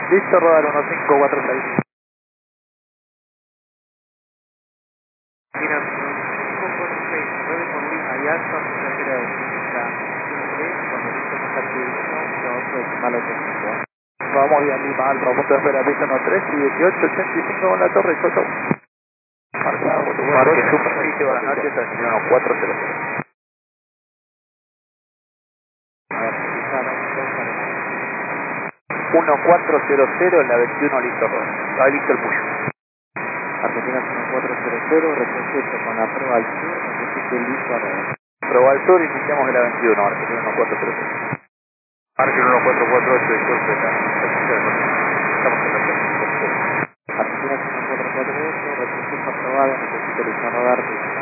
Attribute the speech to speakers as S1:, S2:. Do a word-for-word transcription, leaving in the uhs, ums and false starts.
S1: Listo, rodar uno cinco cuatro seis.
S2: Mira, cinco cuatro seis, nueve por Lima, ya está su cartera de cinco, cuando listo contacto uno, ya otro decimal ochenta y cinco.
S1: Vamos bien, Lima Alfa, punto de espera, pista uno tres y dieciocho ochenta y cinco con la torre, chau, chau. Marcado,
S3: Marque superficie, buenas noches, estación uno cuatro cero cero.
S2: A ver, fijaron, dos para
S3: uno cuatro cero cero en la veintiuno, listo, rodar. Está listo el puyo.
S2: Argentina uno cuatro cero cero, retroceso con la prueba al sur, necesito listo a rodar.
S3: Proba al sur, iniciamos de la veintiuno, Argentina uno cuatro cero cero. Marque uno cuatro cuatro ocho, disculpe, estamos en la
S2: Argentina uno cuatro cuatro ocho, retroceso aprobado, necesito listo a rodar.